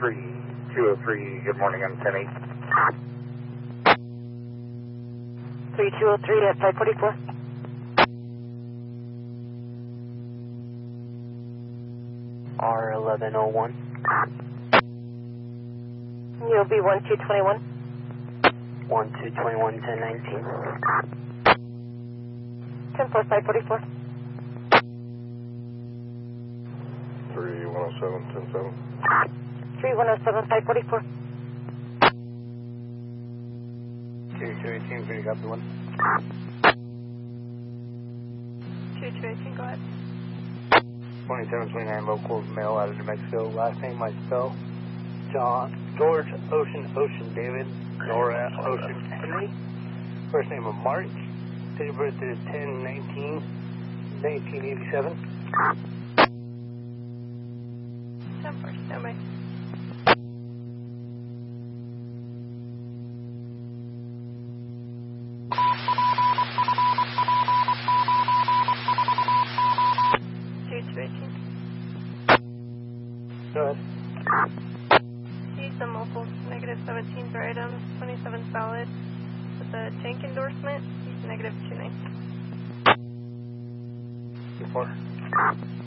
3203, good morning, I'm 10-8. 3203 at 544. R1101. You'll be 1221. 1221, 1019. 10-4, 544. 3107, 10-7. 3107, 544. 2218, pretty copy one. 2218, go ahead. 2729 local mail out of New Mexico. Last name I spell George Ocean David Nora Ocean Henry. First name of Mark. Date of birth is 10/19/1987. 10-4, stand by. Go ahead. See some local negative 17 for items, 27 solid. With the tank endorsement, he's negative 29. 4.